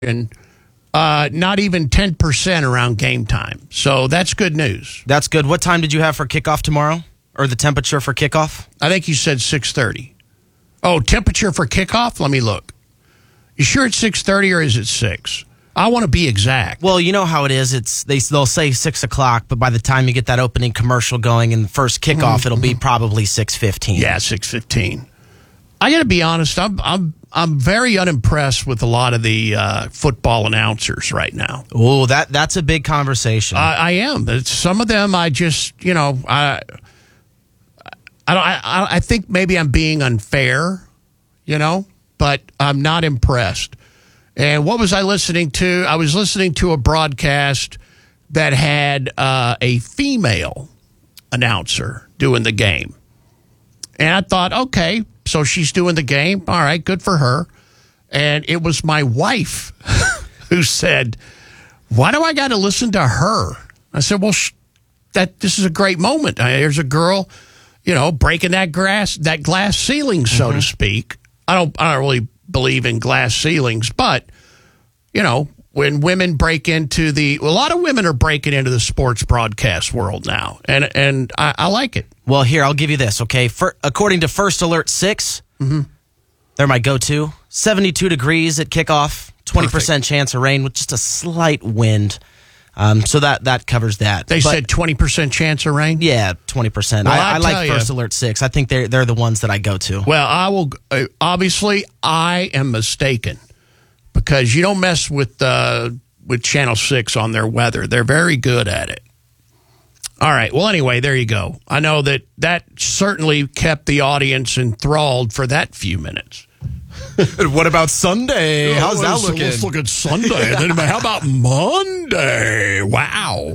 and not even 10% around game time. So that's good news. That's good. What time did you have for kickoff tomorrow? Or the temperature for kickoff? I think you said 6:30. Oh, temperature for kickoff? Let me look. You sure it's 6:30 or is it 6? I want to be exact. Well, you know how it is. They'll say 6 o'clock, but by the time you get that opening commercial going and the first kickoff, it'll be probably 6:15. Yeah, 6:15. I got to be honest. I'm very unimpressed with a lot of the football announcers right now. Oh, that's a big conversation. I am. Some of them, I just, I think maybe I'm being unfair, but I'm not impressed. And what was I listening to? I was listening to a broadcast that had a female announcer doing the game. And I thought, okay, so she's doing the game. All right, good for her. And it was my wife who said, why do I got to listen to her? I said, well, this is a great moment. There's a girl, breaking that glass ceiling, so to speak. I don't really believe in glass ceilings, but, when women break into a lot of women are breaking into the sports broadcast world now, and I like it. Well, here, I'll give you this, okay? According to First Alert 6, they're my go-to. 72 degrees at kickoff, 20% chance of rain with just a slight wind. So that covers that. They said 20% chance of rain? Yeah, 20%. Well, I like First Alert 6. I think they're the ones that I go to. Well, I will. Obviously, I am mistaken because you don't mess with Channel 6 on their weather. They're very good at it. All right. Well, anyway, there you go. I know that certainly kept the audience enthralled for that few minutes. What about Sunday? How's that looking? Let's look at Sunday. And then how about Monday? Wow.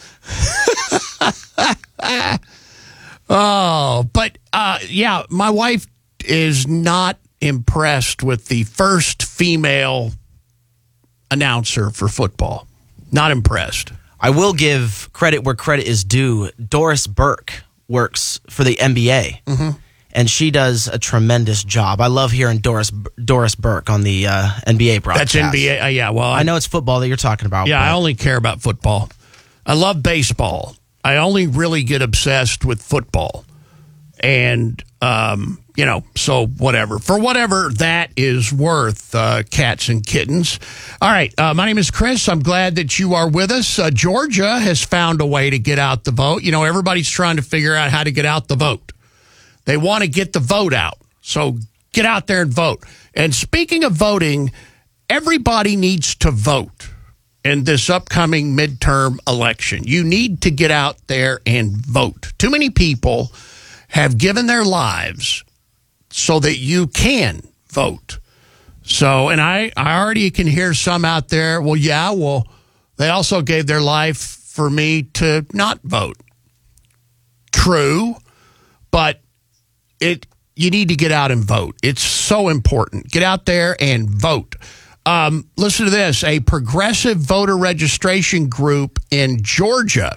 But my wife is not impressed with the first female announcer for football. Not impressed. I will give credit where credit is due. Doris Burke works for the NBA. And she does a tremendous job. I love hearing Doris Burke on the NBA broadcast. That's NBA. Yeah, well, I know it's football that you're talking about. Yeah, I only care about football. I love baseball. I only really get obsessed with football. And, so whatever. For whatever that is worth, cats and kittens. All right, my name is Chris. I'm glad that you are with us. Georgia has found a way to get out the vote. Everybody's trying to figure out how to get out the vote. They want to get the vote out. So get out there and vote. And speaking of voting, everybody needs to vote in this upcoming midterm election. You need to get out there and vote. Too many people have given their lives so that you can vote. So, and I already can hear some out there, they also gave their life for me to not vote. True, but you need to get out and vote. It's so important. Get out there and vote. Listen to this. A progressive voter registration group in Georgia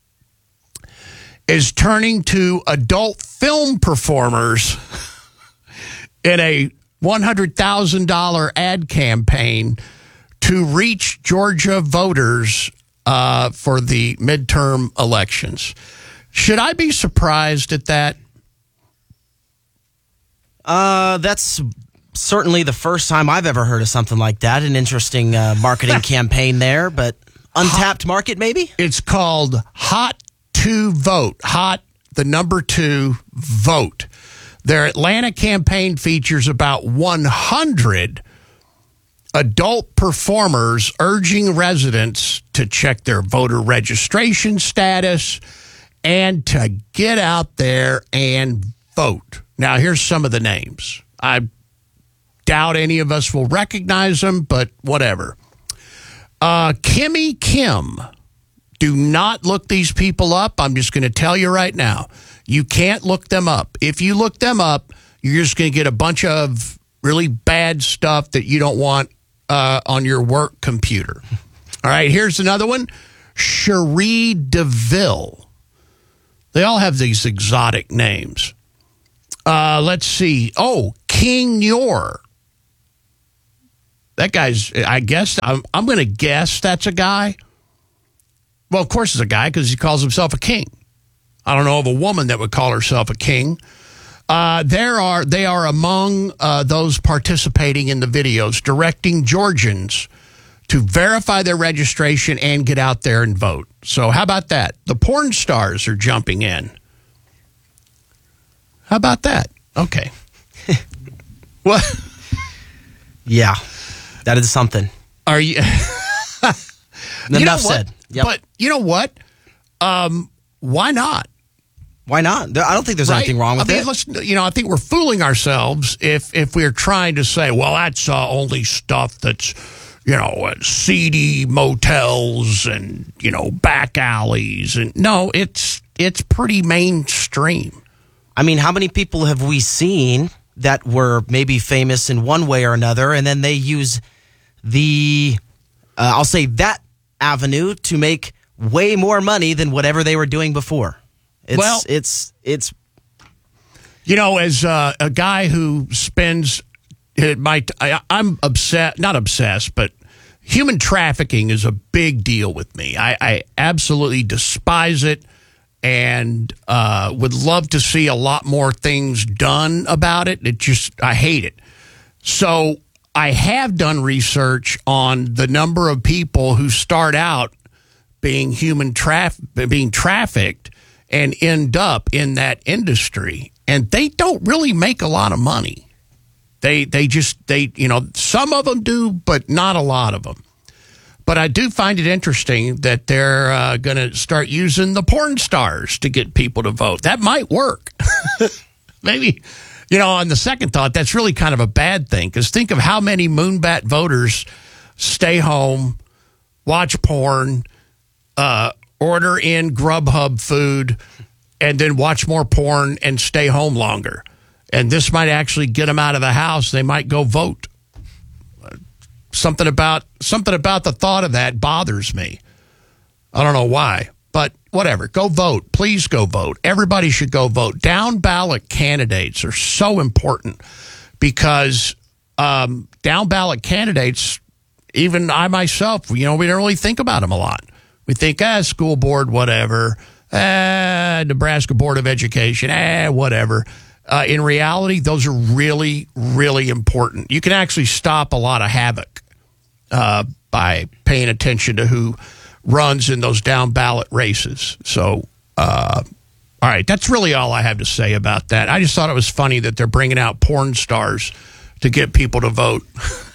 is turning to adult film performers in a $100,000 ad campaign to reach Georgia voters for the midterm elections. Should I be surprised at that? That's certainly the first time I've ever heard of something like that. An interesting marketing campaign there, but untapped market maybe? It's called Hot to Vote. Hot, the number 2, vote. Their Atlanta campaign features about 100 adult performers urging residents to check their voter registration status and to get out there and vote. Now, here's some of the names. I doubt any of us will recognize them, but whatever. Kimmy Kim. Do not look these people up. I'm just going to tell you right now. You can't look them up. If you look them up, you're just going to get a bunch of really bad stuff that you don't want on your work computer. All right, here's another one. Cherie DeVille. They all have these exotic names. Let's see. Oh, King Yor. That guy's, I guess, I'm going to guess that's a guy. Well, of course it's a guy because he calls himself a king. I don't know of a woman that would call herself a king. They are among those participating in the videos, directing Georgians to verify their registration and get out there and vote. So how about that? The porn stars are jumping in. How about that? Okay. What? Yeah, that is something. Are you? Enough said. Yep. But you know what? Why not? Why not? I don't think there's anything wrong with it. I think we're fooling ourselves if we're trying to say, well, that's only stuff that's, seedy motels and, back alleys. And no, it's pretty mainstream. I mean, how many people have we seen that were maybe famous in one way or another, and then they use I'll say that avenue to make way more money than whatever they were doing before? It's as a guy who spends I'm not obsessed, but human trafficking is a big deal with me. I absolutely despise it and would love to see a lot more things done about it. I hate it. So I have done research on the number of people who start out being being trafficked and end up in that industry, and they don't really make a lot of money. They some of them do, but not a lot of them. But I do find it interesting that they're going to start using the porn stars to get people to vote. That might work. Maybe, on the second thought, that's really kind of a bad thing, because think of how many moonbat voters stay home, watch porn, order in Grubhub food, and then watch more porn and stay home longer. And this might actually get them out of the house. They might go vote. Something about the thought of that bothers me. I don't know why, but whatever. Go vote. Please go vote. Everybody should go vote. Down ballot candidates are so important because down ballot candidates, even I myself, we don't really think about them a lot. We think, school board, whatever, Nebraska Board of Education, whatever. In reality, those are really, really important. You can actually stop a lot of havoc by paying attention to who runs in those down ballot races. So, all right, that's really all I have to say about that. I just thought it was funny that they're bringing out porn stars to get people to vote.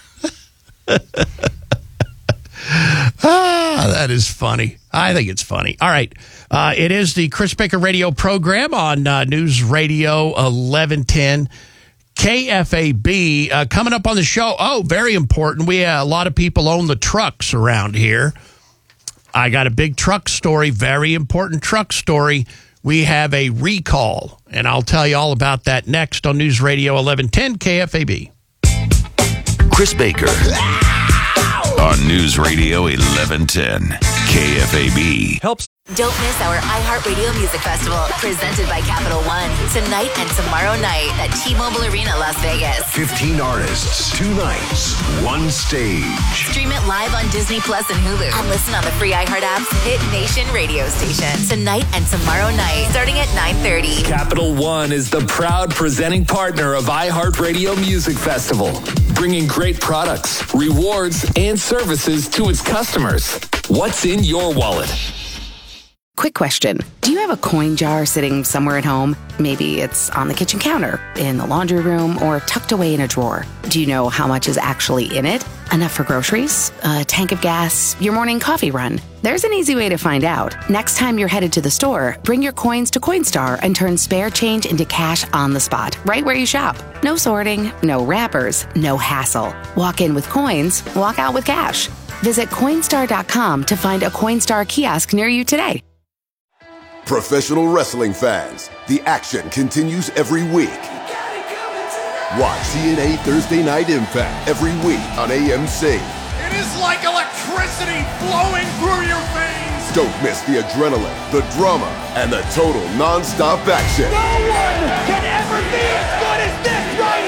That is funny. I think it's funny. All right. It is the Chris Baker radio program on News Radio 1110 KFAB. Coming up on the show, very important. A lot of people own the trucks around here. I got a big truck story, very important truck story. We have a recall, and I'll tell you all about that next on News Radio 1110 KFAB. Chris Baker. On News Radio 1110 KFAB. Don't miss our iHeartRadio Music Festival, presented by Capital One, tonight and tomorrow night at T-Mobile Arena, Las Vegas. 15 artists, 2 nights, 1 stage. Stream it live on Disney Plus and Hulu, and listen on the free iHeart app's Hit Nation radio station. Tonight and tomorrow night, starting at 9:30. Capital One is the proud presenting partner of iHeartRadio Music Festival, bringing great products, rewards, and services to its customers. What's in your wallet? Quick question. Do you have a coin jar sitting somewhere at home? Maybe it's on the kitchen counter, in the laundry room, or tucked away in a drawer. Do you know how much is actually in it? Enough for groceries? A tank of gas? Your morning coffee run? There's an easy way to find out. Next time you're headed to the store, bring your coins to Coinstar and turn spare change into cash on the spot, right where you shop. No sorting, no wrappers, no hassle. Walk in with coins, walk out with cash. Visit Coinstar.com to find a Coinstar kiosk near you today. Professional wrestling fans, the action continues every week. Watch TNA Thursday Night Impact every week on AMC. It is like electricity flowing through your veins. Don't miss the adrenaline, the drama, and the total non-stop action. No one can ever be as good as this right here.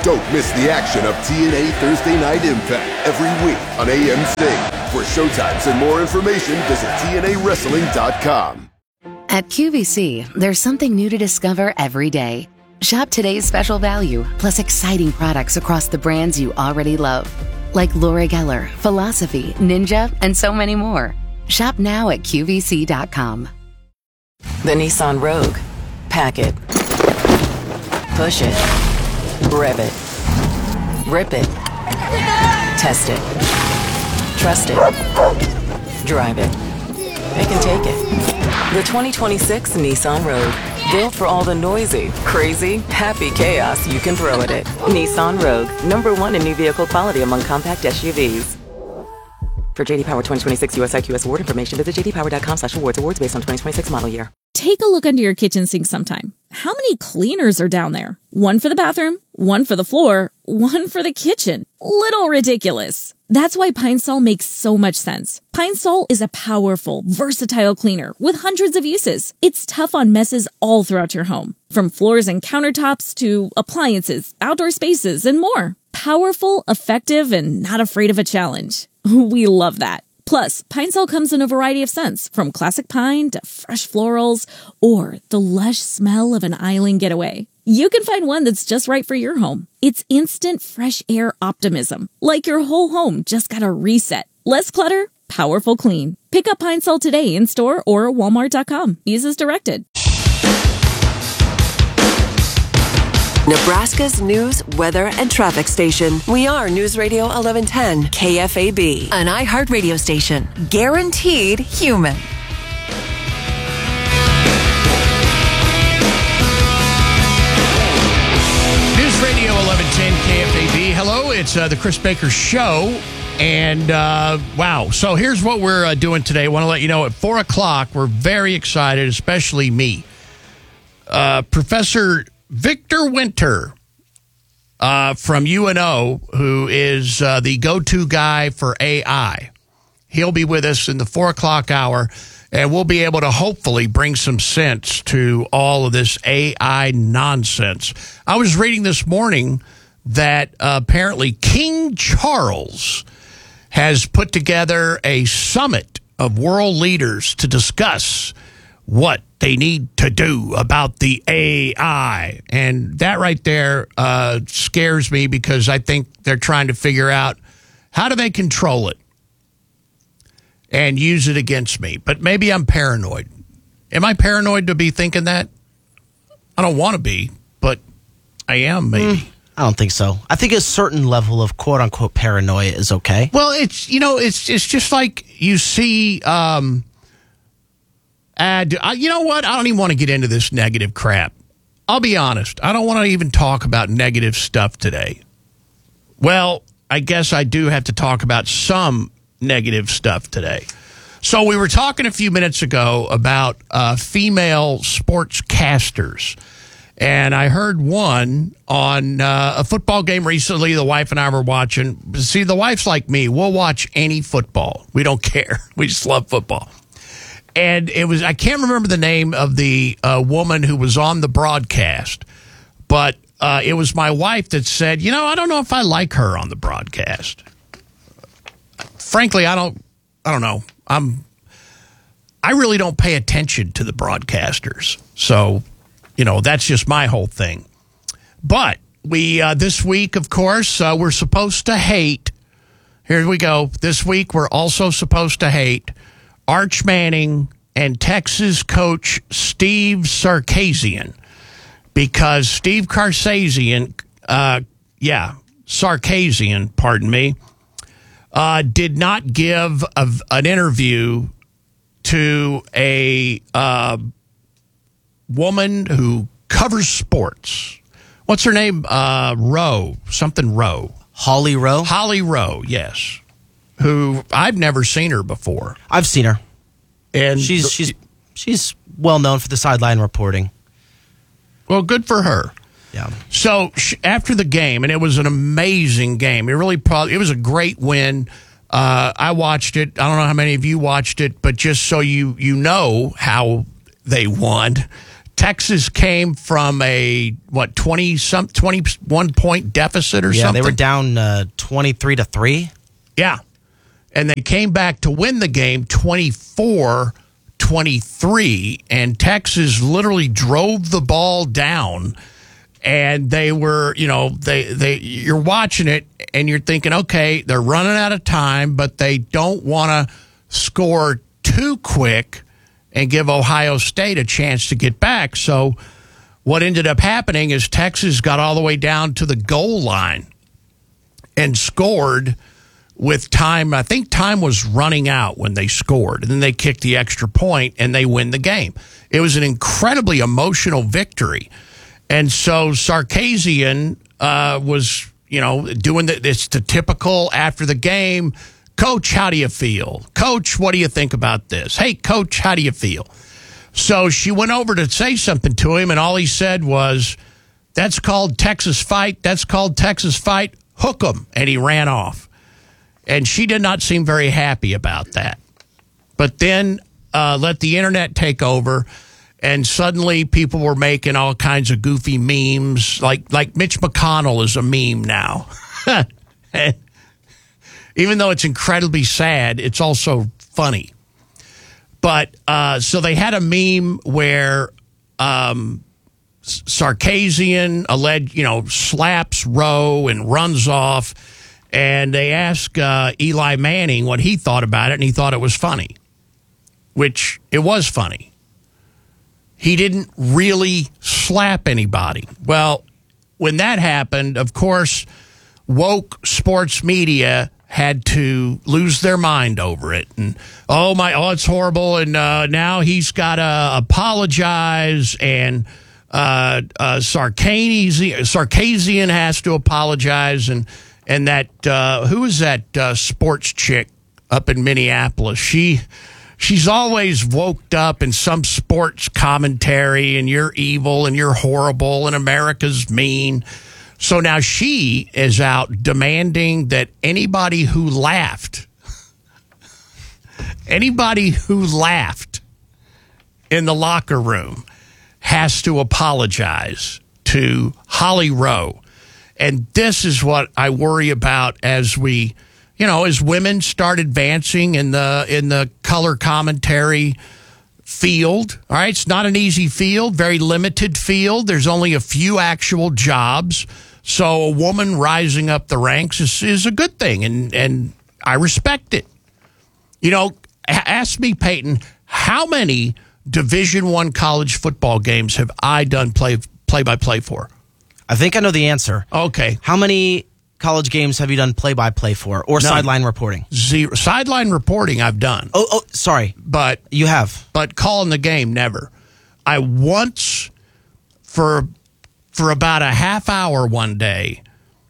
Don't miss the action of TNA Thursday Night Impact every week on AMC. For showtimes and more information, visit TNAWrestling.com. At QVC, there's something new to discover every day. Shop today's special value, plus exciting products across the brands you already love. Like Laura Geller, Philosophy, Ninja, and so many more. Shop now at QVC.com. The Nissan Rogue. Pack it. Push it. Rev it. Rip it. Test it. Trust it. Drive it. Pick and take it. The 2026 Nissan Rogue. Built for all the noisy, crazy, happy chaos you can throw at it. Nissan Rogue. #1 in new vehicle quality among compact SUVs. For JD Power 2026 US IQS award information, visit jdpower.com/awards. Awards based on 2026 model year. Take a look under your kitchen sink sometime. How many cleaners are down there? One for the bathroom, one for the floor, one for the kitchen. Little ridiculous. That's why Pine Sol makes so much sense. Pine Sol is a powerful, versatile cleaner with hundreds of uses. It's tough on messes all throughout your home, from floors and countertops to appliances, outdoor spaces, and more. Powerful, effective, and not afraid of a challenge. We love that. Plus, Pine Sol comes in a variety of scents, from classic pine to fresh florals, or the lush smell of an island getaway. You can find one that's just right for your home. It's instant fresh air optimism, like your whole home just got a reset. Less clutter, powerful clean. Pick up Pine Sol today in store or walmart.com. Use as directed. Nebraska's news, weather, and traffic station. We are News Radio 1110 KFAB, an iHeartRadio station. Guaranteed human. News Radio 1110 KFAB. Hello, it's the Chris Baker Show. And wow. So here's what we're doing today. I want to let you know at 4 o'clock, we're very excited, especially me. Professor Victor Winter from UNO, who is the go-to guy for AI. He'll be with us in the 4 o'clock hour, and we'll be able to hopefully bring some sense to all of this AI nonsense. I was reading this morning that apparently King Charles has put together a summit of world leaders to discuss what they need to do about the AI. And that right there scares me, because I think they're trying to figure out how do they control it and use it against me. But maybe I'm paranoid. Am I paranoid to be thinking that? I don't want to be, but I am, maybe. I don't think so. I think a certain level of quote-unquote paranoia is okay. Well, it's just like you see... you know what? I don't even want to get into this negative crap. I'll be honest. I don't want to even talk about negative stuff today. Well, I guess I do have to talk about some negative stuff today. So we were talking a few minutes ago about female sportscasters. And I heard one on a football game recently the wife and I were watching. See, the wife's like me. We'll watch any football. We don't care. We just love football. And it was, I can't remember the name of the woman who was on the broadcast, but it was my wife that said, I don't know if I like her on the broadcast. Frankly, I don't know. I really don't pay attention to the broadcasters. So, that's just my whole thing. But we, this week, of course, we're supposed to hate. Here we go. This week, we're also supposed to hate Arch Manning and Texas coach Steve Sarkisian, because Steve Sarkisian, pardon me, did not give an interview to a woman who covers sports. What's her name? Rowe. Holly Rowe? Holly Rowe, yes. Who I've never seen her before. I've seen her. And she's well known for the sideline reporting. Well, good for her. Yeah. So after the game, and it was an amazing game. It was a great win. I watched it. I don't know how many of you watched it, but just so you know how they won. Texas came from a 21 point deficit or something. Yeah, they were down 23-3. Yeah. And they came back to win the game 24-23, and Texas literally drove the ball down. And they were, you're watching it and you're thinking, okay, they're running out of time, but they don't want to score too quick and give Ohio State a chance to get back. So what ended up happening is Texas got all the way down to the goal line and scored with time. I think time was running out when they scored. And then they kicked the extra point and they win the game. It was an incredibly emotional victory. And so Sarkisian was, doing it's the typical after the game. Coach, how do you feel? Coach, what do you think about this? Hey, Coach, how do you feel? So she went over to say something to him, and all he said was, that's called Texas fight. That's called Texas fight. Hook 'em. And he ran off. And she did not seem very happy about that. But then let the internet take over, and suddenly people were making all kinds of goofy memes, like Mitch McConnell is a meme now. Even though it's incredibly sad, it's also funny. But so they had a meme where Sarkisian slaps Rowe and runs off, and they asked Eli Manning what he thought about it, and he thought it was funny, which it was funny. He didn't really slap anybody. Well, when that happened, of course, woke sports media had to lose their mind over it. And, it's horrible. And now he's got to apologize. And Sarkisian has to apologize. And that, who is that sports chick up in Minneapolis? She's always woked up in some sports commentary, and you're evil and you're horrible and America's mean. So now she is out demanding that anybody who laughed in the locker room has to apologize to Holly Rowe. And this is what I worry about as we, as women start advancing in the color commentary field. All right, it's not an easy field, very limited field. There's only a few actual jobs. So a woman rising up the ranks is a good thing, and I respect it. Ask me, Peyton, how many Division I college football games have I done play-by-play for? I think I know the answer. Okay. How many college games have you done play-by-play for, or sideline reporting? 0. Sideline reporting I've done. Oh, sorry. But you have. But calling the game, never. I once, for about a half hour one day,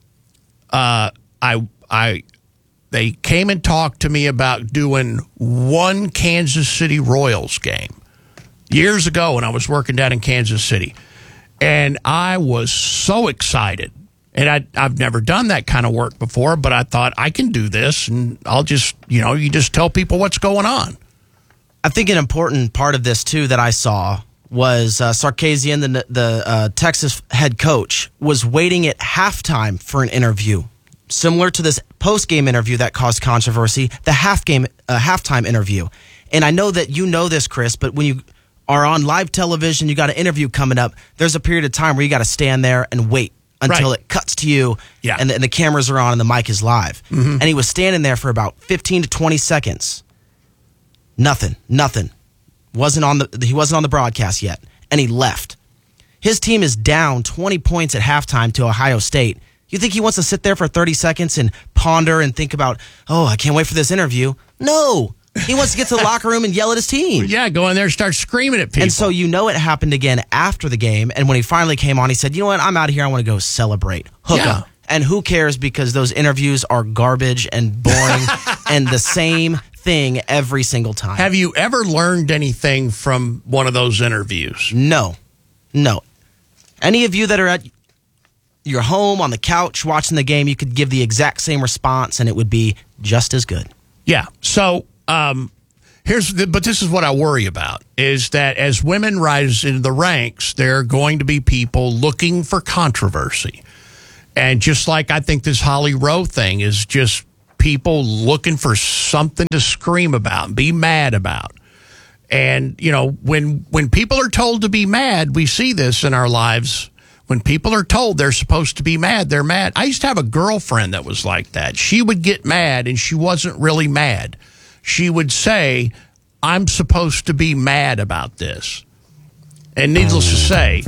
they came and talked to me about doing one Kansas City Royals game years ago when I was working down in Kansas City. And I was so excited. And I've never done that kind of work before, but I thought I can do this, and I'll just, you just tell people what's going on. I think an important part of this, too, that I saw was Sarkisian, the Texas head coach, was waiting at halftime for an interview, similar to this post-game interview that caused controversy, the halftime interview. And I know that you know this, Chris, but when you are on live television, you got an interview coming up, there's a period of time where you got to stand there and wait until it cuts to you, and the cameras are on and the mic is live. Mm-hmm. And he was standing there for about 15 to 20 seconds. Nothing. He wasn't on the broadcast yet, and he left. His team is down 20 points at halftime to Ohio State. You think he wants to sit there for 30 seconds and ponder and think about, I can't wait for this interview? No. He wants to get to the locker room and yell at his team. Yeah, go in there and start screaming at people. And so it happened again after the game, and when he finally came on, he said, you know what, I'm out of here, I want to go celebrate. Hook 'em. And who cares, because those interviews are garbage and boring and the same thing every single time. Have you ever learned anything from one of those interviews? No. Any of you that are at your home on the couch watching the game, you could give the exact same response and it would be just as good. Yeah. So But this is what I worry about, is that as women rise into the ranks, there are going to be people looking for controversy. And just like I think this Holly Rowe thing is just people looking for something to scream about, be mad about. And, you know, when people are told to be mad, we see this in our lives. When people are told they're supposed to be mad, they're mad. I used to have a girlfriend that was like that. She would get mad, and she wasn't really mad. She would say, I'm supposed to be mad about this. And needless to say,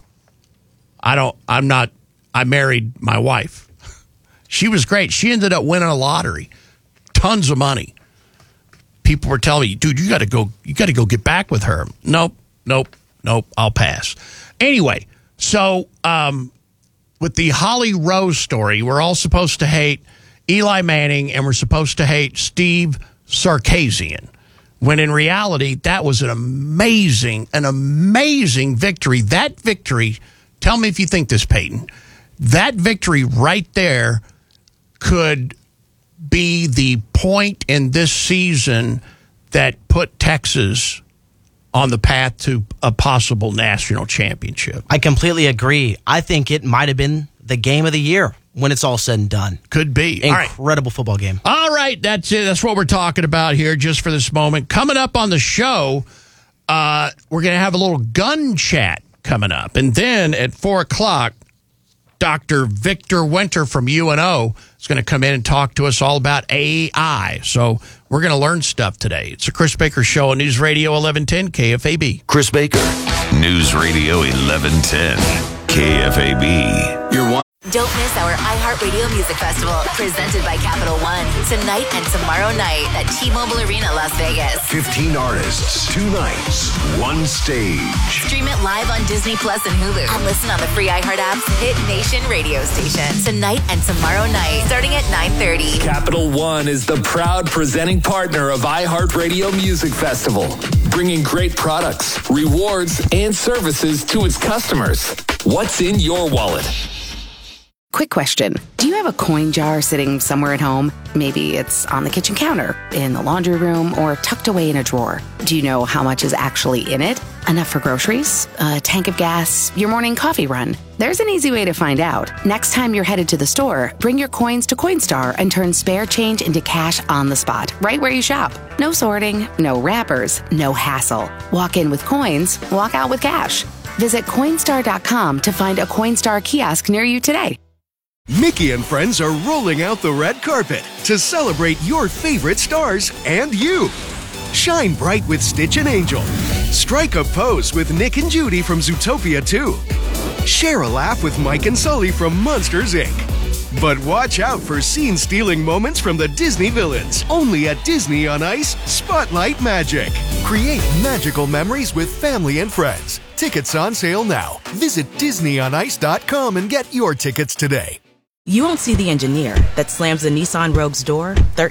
I married my wife. She was great. She ended up winning a lottery. Tons of money. People were telling me, dude, you got to go get back with her. Nope, I'll pass. Anyway, so with the Holly Rowe story, we're all supposed to hate Eli Manning and we're supposed to hate Steve Sarkisian, when in reality, that was an amazing victory. That victory, tell me if you think this, Peyton, that victory right there could be the point in this season that put Texas on the path to a possible national championship. I completely agree. I think it might have been the game of the year when it's all said and done. Could be. Incredible football game. All right, that's it. That's what we're talking about here just for this moment. Coming up on the show, we're going to have a little gun chat coming up. And then at 4 o'clock, Dr. Victor Winter from UNO is going to come in and talk to us all about AI. So we're going to learn stuff today. It's a Chris Baker Show on News Radio 1110 KFAB. Chris Baker, News Radio 1110 KFAB. You're one. Don't miss our iHeartRadio Music Festival, presented by Capital One, tonight and tomorrow night at T-Mobile Arena, Las Vegas. 15 artists, 2 nights, 1 stage. Stream it live on Disney Plus and Hulu, and listen on the free iHeart app's Hit Nation radio station. Tonight and tomorrow night, starting at 9:30. Capital One is the proud presenting partner of iHeartRadio Music Festival, bringing great products, rewards, and services to its customers. What's in your wallet? Quick question. Do you have a coin jar sitting somewhere at home? Maybe it's on the kitchen counter, in the laundry room, or tucked away in a drawer. Do you know how much is actually in it? Enough for groceries, a tank of gas, your morning coffee run? There's an easy way to find out. Next time you're headed to the store, bring your coins to Coinstar and turn spare change into cash on the spot, right where you shop. No sorting, no wrappers, no hassle. Walk in with coins, walk out with cash. Visit Coinstar.com to find a Coinstar kiosk near you today. Mickey and friends are rolling out the red carpet to celebrate your favorite stars and you. Shine bright with Stitch and Angel. Strike a pose with Nick and Judy from Zootopia 2. Share a laugh with Mike and Sully from Monsters, Inc. But watch out for scene-stealing moments from the Disney villains. Only at Disney on Ice, Spotlight Magic. Create magical memories with family and friends. Tickets on sale now. Visit DisneyOnIce.com and get your tickets today. You won't see the engineer that slams the Nissan Rogue's door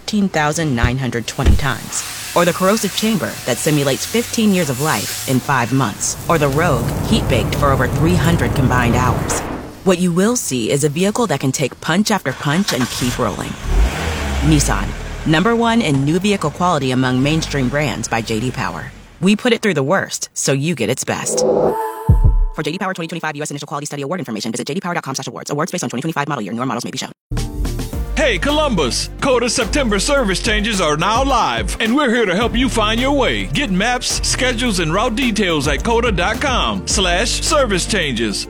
13,920 times. Or the corrosive chamber that simulates 15 years of life in 5 months. Or the Rogue heat-baked for over 300 combined hours. What you will see is a vehicle that can take punch after punch and keep rolling. Nissan, #1 in new vehicle quality among mainstream brands by J.D. Power. We put it through the worst, so you get its best. For J.D. Power 2025 U.S. Initial Quality Study Award information, visit jdpower.com/awards. Awards based on 2025 model year. Newer models may be shown. Hey, Columbus! Coda September service changes are now live, and we're here to help you find your way. Get maps, schedules, and route details at coda.com/service changes.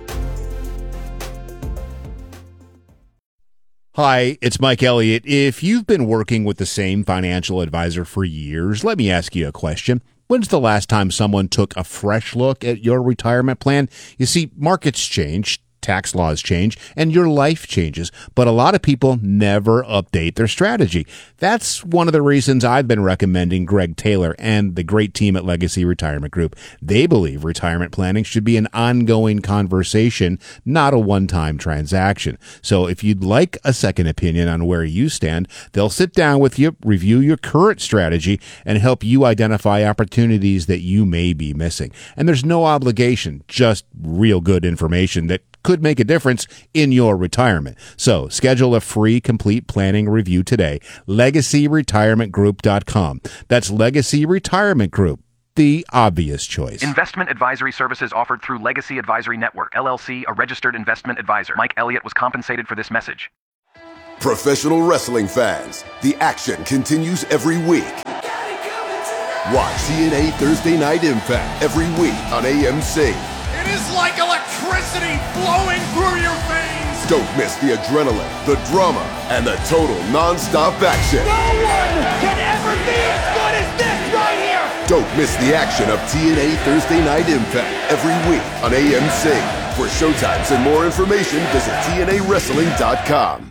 Hi, it's Mike Elliott. If you've been working with the same financial advisor for years, let me ask you a question. When's the last time someone took a fresh look at your retirement plan? You see, markets change, tax laws change, and your life changes, but a lot of people never update their strategy. That's one of the reasons I've been recommending Greg Taylor and the great team at Legacy Retirement Group. They believe retirement planning should be an ongoing conversation, not a one-time transaction. So if you'd like a second opinion on where you stand, they'll sit down with you, review your current strategy, and help you identify opportunities that you may be missing. And there's no obligation, just real good information that could make a difference in your retirement. So schedule a free complete planning review today. LegacyRetirementGroup.com. That's Legacy Retirement Group, the obvious choice. Investment advisory services offered through Legacy Advisory Network, LLC, a registered investment advisor. Mike Elliott was compensated for this message. Professional wrestling fans, the action continues every week. Watch TNA Thursday Night Impact every week on AMC. It is like electricity flowing through your veins. Don't miss the adrenaline, the drama, and the total non-stop action. No one can ever be as good as this right here. Don't miss the action of TNA Thursday Night Impact every week on AMC. For showtimes and more information, visit TNAWrestling.com.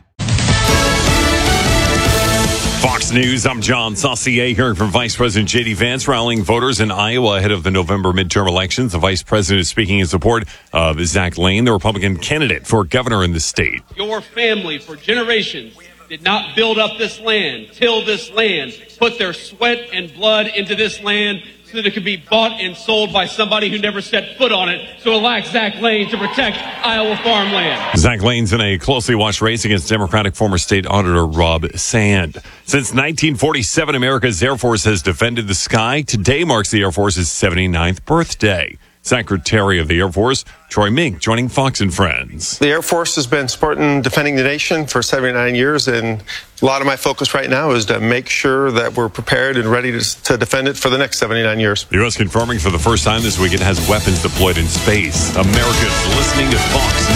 Fox News, I'm John Saucier, hearing from Vice President J.D. Vance, rallying voters in Iowa ahead of the November midterm elections. The Vice President is speaking in support of Zach Lane, the Republican candidate for governor in the state. Your family for generations did not build up this land, till this land, put their sweat and blood into this land so that it could be bought and sold by somebody who never set foot on it. So elect Zach Lane to protect Iowa farmland. Zach Lane's in a closely watched race against Democratic former state auditor Rob Sand. Since 1947, America's Air Force has defended the sky. Today marks the Air Force's 79th birthday. Secretary of the Air Force, Troy Mink, joining Fox and Friends. The Air Force has been supporting defending the nation for 79 years, and a lot of my focus right now is to make sure that we're prepared and ready to defend it for the next 79 years. The U.S. confirming for the first time this week it has weapons deployed in space. America's listening to Fox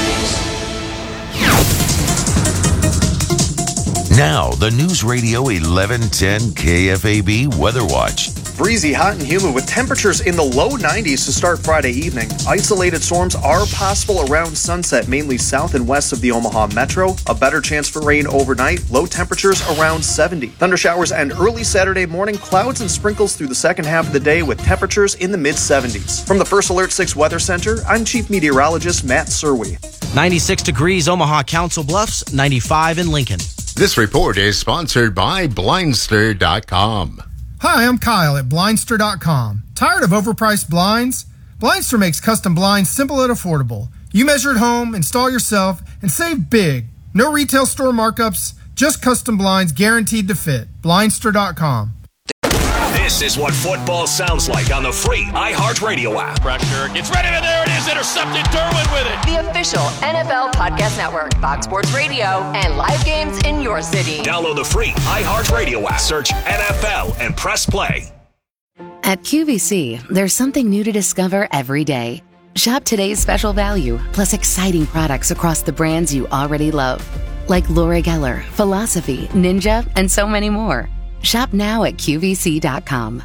News. Now, the News Radio 1110 KFAB Weather Watch. Breezy, hot and humid with temperatures in the low 90s to start Friday evening. Isolated storms are possible around sunset, mainly south and west of the Omaha Metro. A better chance for rain overnight. Low temperatures around 70. Thundershowers and early Saturday morning, clouds and sprinkles through the second half of the day with temperatures in the mid-70s. From the First Alert 6 Weather Center, I'm Chief Meteorologist Matt Serwe. 96 degrees Omaha Council Bluffs, 95 in Lincoln. This report is sponsored by Blindster.com. Hi, I'm Kyle at Blindster.com. Tired of overpriced blinds? Blindster makes custom blinds simple and affordable. You measure at home, install yourself, and save big. No retail store markups, just custom blinds guaranteed to fit. Blindster.com. This is what football sounds like on the free iHeartRadio app. Pressure gets ready, and there it is, intercepted. Derwin with it. The official NFL podcast network, Fox Sports Radio, and live games in your city. Download the free iHeartRadio app. Search NFL and press play. At QVC, there's something new to discover every day. Shop today's special value, plus exciting products across the brands you already love, like Laura Geller, Philosophy, Ninja, and so many more. Shop now at QVC.com.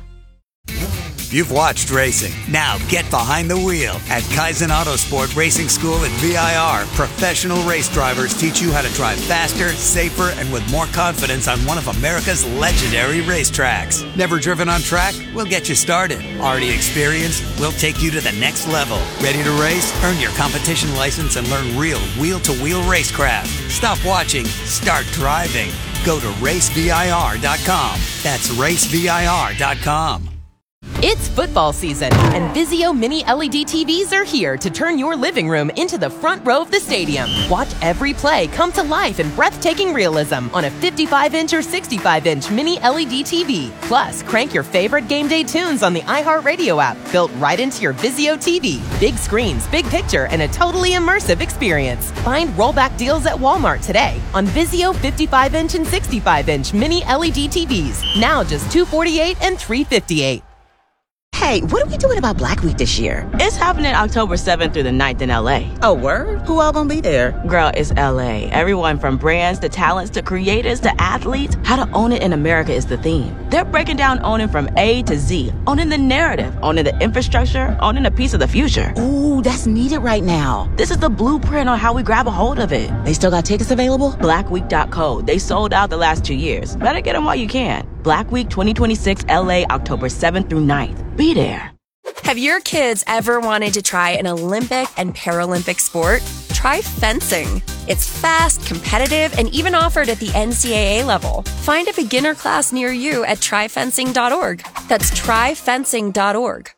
You've watched racing. Now get behind the wheel. At Kaizen Autosport Racing School at VIR, professional race drivers teach you how to drive faster, safer, and with more confidence on one of America's legendary racetracks. Never driven on track? We'll get you started. Already experienced? We'll take you to the next level. Ready to race? Earn your competition license and learn real wheel-to-wheel racecraft. Stop watching. Start driving. Go to racevir.com. That's racevir.com. It's football season, and Vizio Mini LED TVs are here to turn your living room into the front row of the stadium. Watch every play come to life in breathtaking realism on a 55-inch or 65-inch Mini LED TV. Plus, crank your favorite game day tunes on the iHeartRadio app, built right into your Vizio TV. Big screens, big picture, and a totally immersive experience. Find rollback deals at Walmart today on Vizio 55-inch and 65-inch Mini LED TVs. Now just $248 and $358. Hey, what are we doing about Black Week this year? It's happening October 7th through the 9th in LA. Oh, word? Who all gonna be there? Girl, it's LA. Everyone from brands to talents to creators to athletes. How to own it in America is the theme. They're breaking down owning from A to Z. Owning the narrative, owning the infrastructure, owning a piece of the future. Ooh, that's needed right now. This is the blueprint on how we grab a hold of it. They still got tickets available? Blackweek.co. They sold out the last 2 years. Better get them while you can. Black Week 2026 LA, October 7th through 9th. Be there. Have your kids ever wanted to try an Olympic and Paralympic sport? Try fencing. It's fast, competitive, and even offered at the NCAA level. Find a beginner class near you at tryfencing.org. That's tryfencing.org.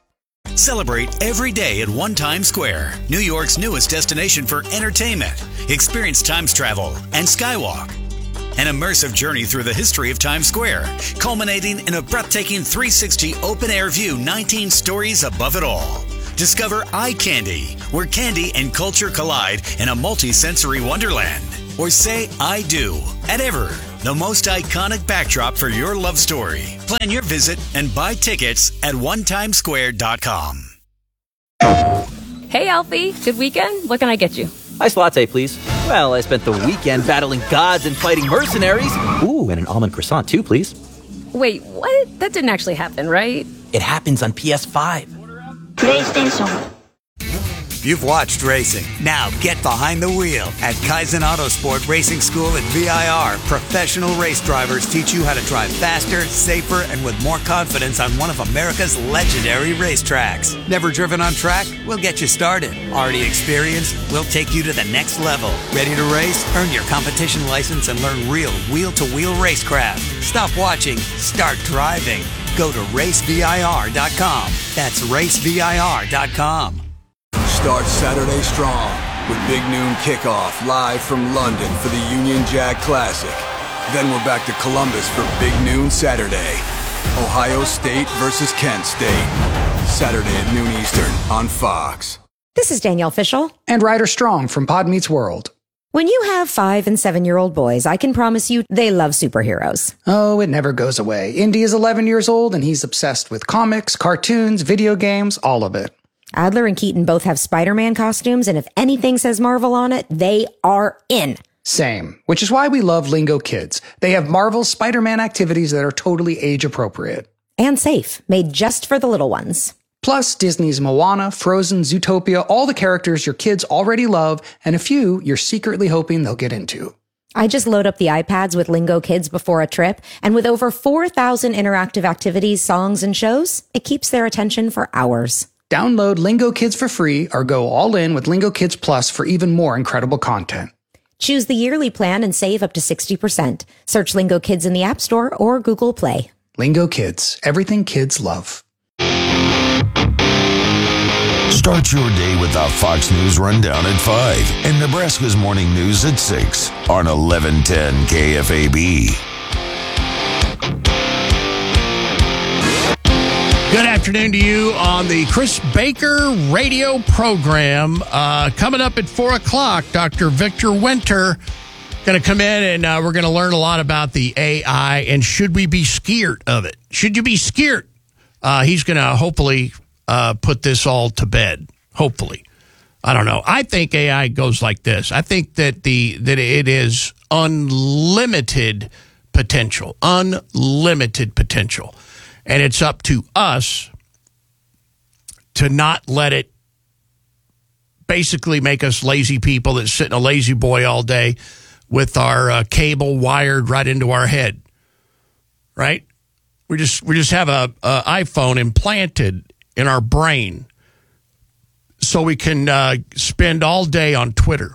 Celebrate every day at One Times Square, New York's newest destination for entertainment. Experience Times travel and Skywalk. An immersive journey through the history of Times Square, culminating in a breathtaking 360 open-air view 19 stories above it all. Discover Eye Candy, where candy and culture collide in a multi-sensory wonderland. Or say I do at Ever, the most iconic backdrop for your love story. Plan your visit and buy tickets at onetimesquare.com. Hey, Alfie. Good weekend? What can I get you? Iced latte, please. Well, I spent the weekend battling gods and fighting mercenaries. Ooh, and an almond croissant, too, please. Wait, what? That didn't actually happen, right? It happens on PS5. PlayStation. You've watched racing. Now get behind the wheel at Kaizen Autosport Racing School at VIR. Professional race drivers teach you how to drive faster, safer, and with more confidence on one of America's legendary racetracks. Never driven on track? We'll get you started. Already experienced? We'll take you to the next level. Ready to race? Earn your competition license and learn real wheel-to-wheel racecraft. Stop watching. Start driving. Go to racevir.com. That's racevir.com. Start Saturday strong with Big Noon Kickoff live from London for the Union Jack Classic. Then we're back to Columbus for Big Noon Saturday. Ohio State versus Kent State. Saturday at noon Eastern on Fox. This is Danielle Fishel. And Ryder Strong from Pod Meets World. When you have 5- and 7-year-old boys, I can promise you they love superheroes. Oh, it never goes away. Indy is 11 years old and he's obsessed with comics, cartoons, video games, all of it. Adler and Keaton both have Spider-Man costumes, and if anything says Marvel on it, they are in. Same, which is why we love Lingo Kids. They have Marvel's Spider-Man activities that are totally age-appropriate. And safe, made just for the little ones. Plus, Disney's Moana, Frozen, Zootopia, all the characters your kids already love, and a few you're secretly hoping they'll get into. I just load up the iPads with Lingo Kids before a trip, and with over 4,000 interactive activities, songs, and shows, it keeps their attention for hours. Download Lingo Kids for free or go all in with Lingo Kids Plus for even more incredible content. Choose the yearly plan and save up to 60%. Search Lingo Kids in the App Store or Google Play. Lingo Kids, everything kids love. Start your day with the Fox News Rundown at 5 and Nebraska's Morning News at 6 on 1110 KFAB. Good afternoon to you on the Chris Baker radio program. Coming up at 4 o'clock, Dr. Victor Winter going to come in and we're going to learn a lot about the AI and should we be scared of it? Should you be scared? He's going to hopefully put this all to bed. Hopefully. I don't know. I think AI goes like this. I think that it is unlimited potential. Unlimited potential. And it's up to us to not let it basically make us lazy people that sit in a lazy boy all day with our cable wired right into our head. Right? We just have a iPhone implanted in our brain so we can spend all day on Twitter.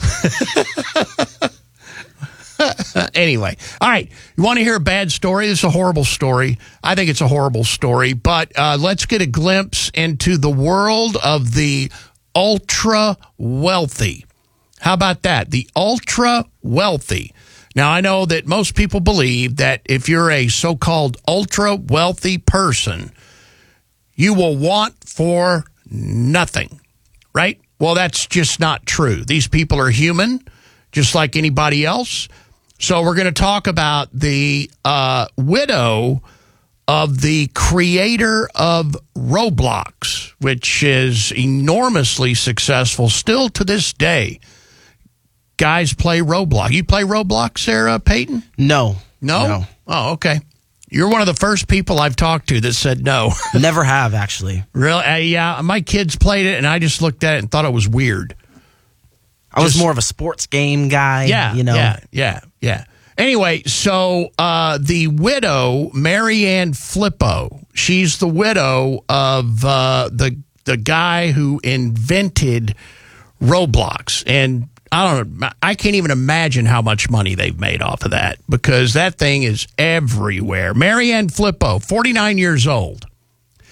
Anyway, all right. You want to hear a bad story? This is a horrible story. I think it's a horrible story, but let's get a glimpse into the world of the ultra wealthy. How about that? The ultra wealthy. Now, I know that most people believe that if you're a so-called ultra wealthy person, you will want for nothing, right? Well, that's just not true. These people are human, just like anybody else. So we're going to talk about the widow of the creator of Roblox, which is enormously successful still to this day. Guys play Roblox. You play Roblox, Sarah Payton? No. No? Oh, okay. You're one of the first people I've talked to that said no. Never have, actually. Really? Yeah, my kids played it, and I just looked at it and thought it was weird. I was more of a sports game guy. Yeah, you know. Yeah. Anyway, so the widow, Marianne Flippo, she's the widow of the guy who invented Roblox. And I don't know, I can't even imagine how much money they've made off of that because that thing is everywhere. Marianne Flippo, 49 years old.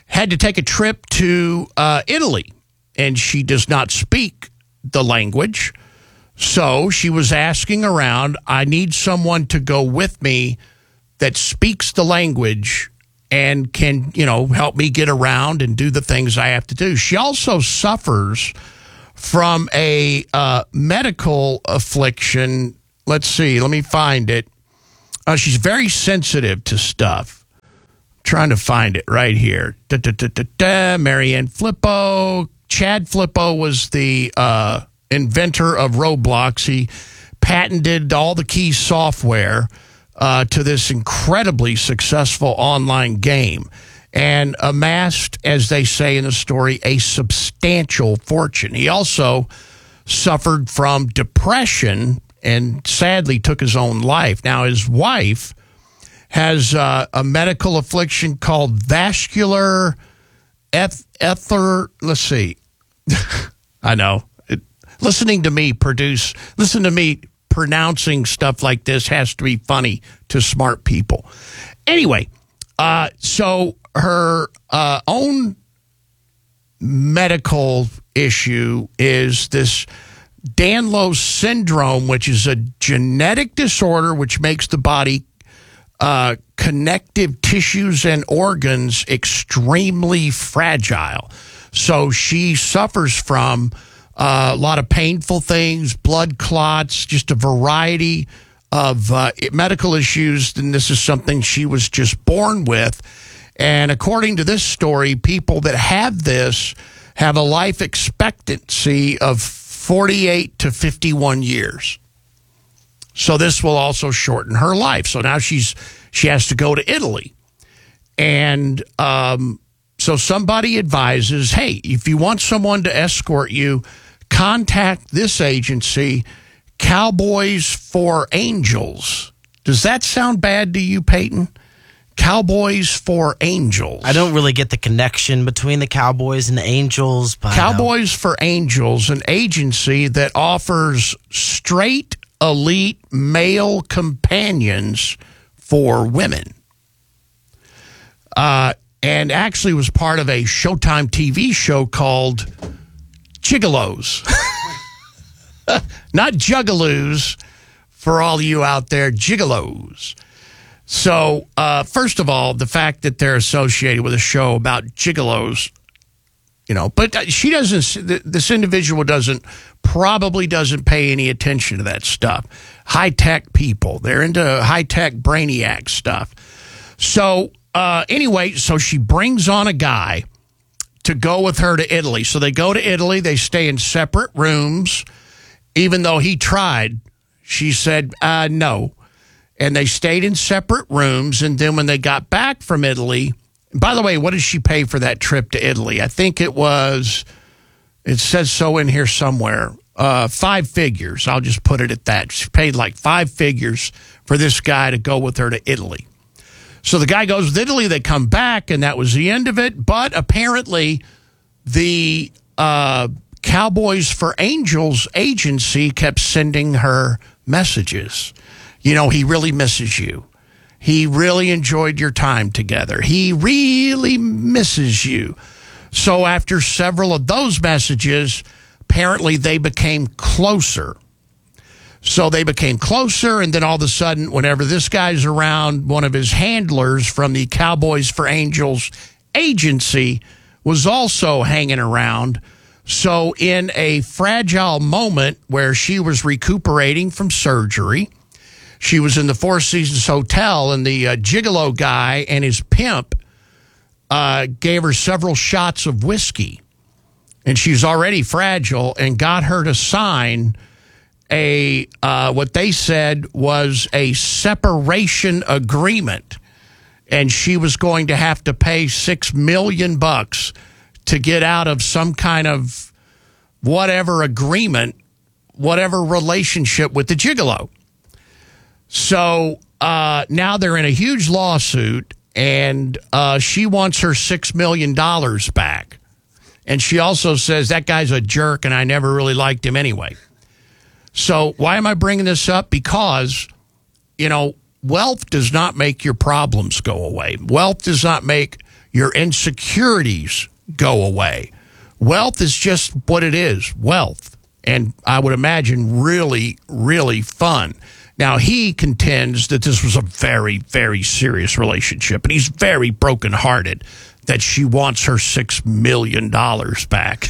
had to take a trip to Italy, and she does not speak the language. So she was asking around, I need someone to go with me that speaks the language and can, help me get around and do the things I have to do. She also suffers from a medical affliction. Let's see. Let me find it. She's very sensitive to stuff. I'm trying to find it right here. Marianne Flippo. Chad Flippo was the inventor of Roblox. He patented all the key software to this incredibly successful online game and amassed, as they say in the story, a substantial fortune. He also suffered from depression and sadly took his own life. Now, his wife has a medical affliction called vascular let's see. I know. Listen to me pronouncing stuff like this has to be funny to smart people. Anyway, so her own medical issue is this Danlos syndrome, which is a genetic disorder which makes the body connective tissues and organs extremely fragile. So she suffers from a lot of painful things, blood clots, just a variety of medical issues. And this is something she was just born with. And according to this story, people that have this have a life expectancy of 48 to 51 years. So this will also shorten her life. So now she has to go to Italy. And so somebody advises, hey, if you want someone to escort you, contact this agency, Cowboys for Angels. Does that sound bad to you, Peyton? Cowboys for Angels. I don't really get the connection between the Cowboys and the Angels. But Cowboys for Angels, an agency that offers straight, elite male companions for women. And actually was part of a Showtime TV show called Gigolos. Not Juggaloos, for all you out there, Gigolos. So, first of all, the fact that they're associated with a show about gigolos, but she doesn't, this individual probably doesn't pay any attention to that stuff. High-tech people. They're into high-tech brainiac stuff. So, anyway, so she brings on a guy to go with her to Italy. So they go to Italy. They stay in separate rooms. Even though he tried, she said, no. And they stayed in separate rooms. And then when they got back from Italy, by the way, what did she pay for that trip to Italy? I think it says so in here somewhere, 5 figures. I'll just put it at that. She paid like 5 figures for this guy to go with her to Italy. So the guy goes to Italy, they come back, and that was the end of it. But apparently the Cowboys for Angels agency kept sending her messages. He really misses you. He really enjoyed your time together. He really misses you. So after several of those messages, apparently they became closer. So they became closer, and then all of a sudden, whenever this guy's around, one of his handlers from the Cowboys for Angels agency was also hanging around. So in a fragile moment where she was recuperating from surgery, she was in the Four Seasons Hotel, and the gigolo guy and his pimp gave her several shots of whiskey. And she's already fragile and got her to sign what they said was a separation agreement, and she was going to have to pay $6 million to get out of some kind of whatever agreement, whatever relationship with the gigolo. So now they're in a huge lawsuit, and she wants her $6 million back. And she also says that guy's a jerk, and I never really liked him anyway. So why am I bringing this up? Because, wealth does not make your problems go away. Wealth does not make Your insecurities go away. Wealth is just what it is, wealth. And I would imagine really, really fun. Now, he contends that this was a very, very serious relationship, and he's very brokenhearted that she wants her $6 million back.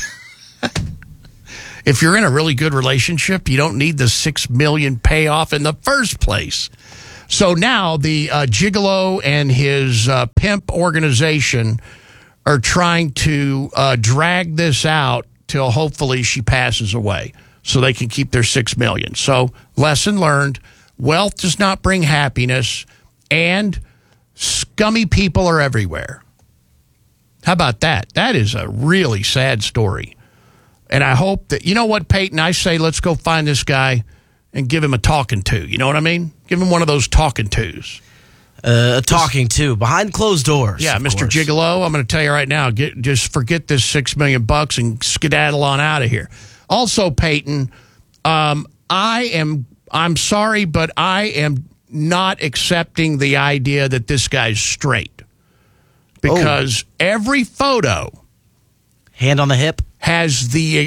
If you're in a really good relationship, you don't need the $6 million payoff in the first place. So now the gigolo and his pimp organization are trying to drag this out till hopefully she passes away so they can keep their $6 million. So lesson learned, wealth does not bring happiness, and scummy people are everywhere. How about that? That is a really sad story. And I hope that, you know what, Peyton, I say let's go find this guy and give him a talking to. You know what I mean? Give him one of those talking tos. A talking to behind closed doors. Yeah, Mr. Gigolo, I'm going to tell you right now, just forget this $6 million and skedaddle on out of here. Also, Peyton, I'm sorry, but I am not accepting the idea that this guy's straight. Because every photo, hand on the hip, has the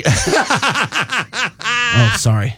oh, sorry.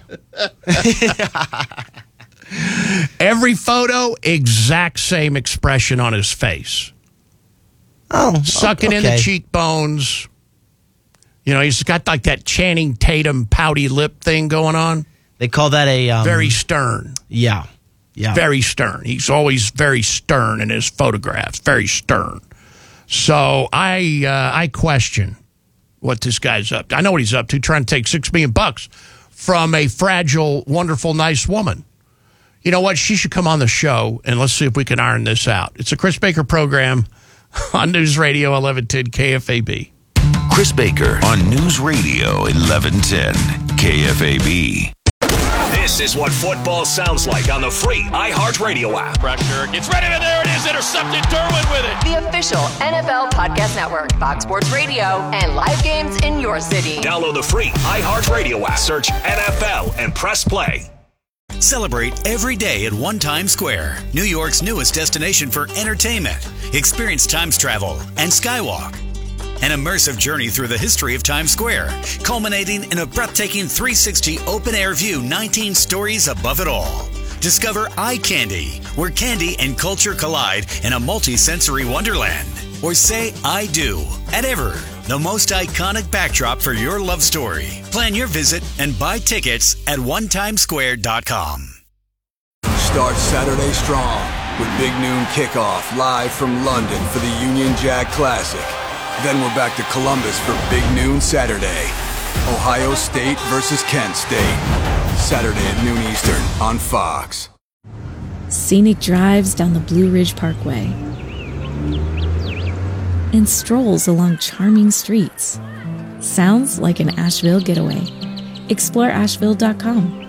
Every photo, exact same expression on his face. Oh, sucking in the cheekbones. You know, he's got like that Channing Tatum pouty lip thing going on. They call that a very stern. Yeah. Very stern. He's always very stern in his photographs. Very stern. So I question what this guy's up to. I know what he's up to, trying to take $6 million from a fragile, wonderful, nice woman. You know what? She should come on the show, and let's see if we can iron this out. It's a Chris Baker program on News Radio 1110 KFAB. Chris Baker on News Radio 1110 KFAB. This is what football sounds like on the free iHeartRadio app. Pressure gets ready, and there it is, intercepted. Derwin with it. The official NFL Podcast Network, Fox Sports Radio, and live games in your city. Download the free iHeartRadio app. Search NFL and press play. Celebrate every day at One Times Square, New York's newest destination for entertainment. Experience Times travel and Skywalk. An immersive journey through the history of Times Square, culminating in a breathtaking 360 open-air view, 19 stories above it all. Discover Eye Candy, where candy and culture collide in a multi-sensory wonderland. Or say I do at Ever, the most iconic backdrop for your love story. Plan your visit and buy tickets at onetimesquare.com. Start Saturday strong with Big Noon Kickoff live from London for the Union Jack Classic. Then we're back to Columbus for Big Noon Saturday. Ohio State versus Kent State. Saturday at noon Eastern on Fox. Scenic drives down the Blue Ridge Parkway and strolls along charming streets. Sounds like an Asheville getaway. Explore Asheville.com.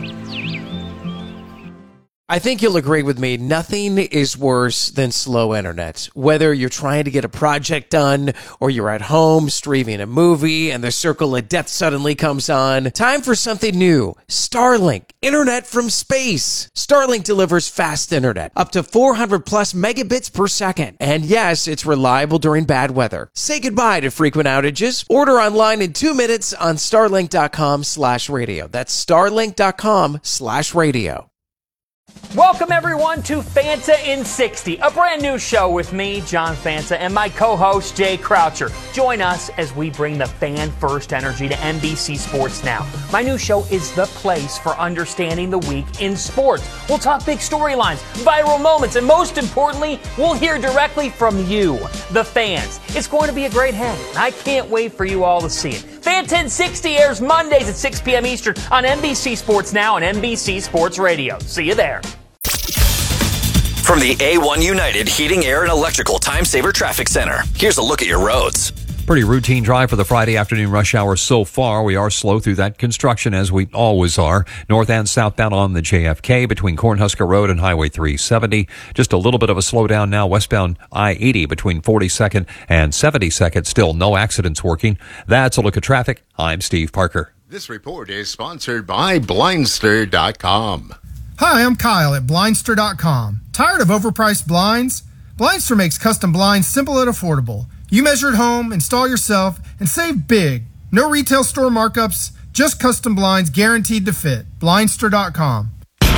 I think you'll agree with me, nothing is worse than slow internet. Whether you're trying to get a project done or you're at home streaming a movie and the circle of death suddenly comes on, time for something new. Starlink, internet from space. Starlink delivers fast internet, up to 400 plus megabits per second. And yes, it's reliable during bad weather. Say goodbye to frequent outages. Order online in 2 minutes on starlink.com/radio. That's starlink.com/radio. Welcome, everyone, to Fanta in 60, a brand new show with me, John Fanta, and my co-host, Jay Croucher. Join us as we bring the fan-first energy to NBC Sports Now. My new show is the place for understanding the week in sports. We'll talk big storylines, viral moments, and most importantly, we'll hear directly from you, the fans. It's going to be a great hang, and I can't wait for you all to see it. Fanta in 60 airs Mondays at 6 p.m. Eastern on NBC Sports Now and NBC Sports Radio. See you there. From the A1 United Heating, Air, and Electrical Time Saver Traffic Center, here's a look at your roads. Pretty routine drive for the Friday afternoon rush hour so far. We are slow through that construction, as we always are. North and southbound on the JFK between Cornhusker Road and Highway 370. Just a little bit of a slowdown now westbound I-80 between 42nd and 72nd. Still no accidents working. That's a look at traffic. I'm Steve Parker. This report is sponsored by Blindster.com. Hi, I'm Kyle at Blindster.com. Tired of overpriced blinds? Blindster makes custom blinds simple and affordable. You measure at home, install yourself, and save big. No retail store markups, just custom blinds guaranteed to fit. Blindster.com.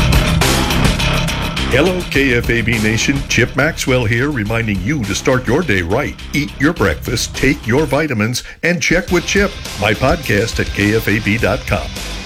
Hello, KFAB Nation. Chip Maxwell here, reminding you to start your day right. Eat your breakfast, take your vitamins, and check with Chip, my podcast at KFAB.com.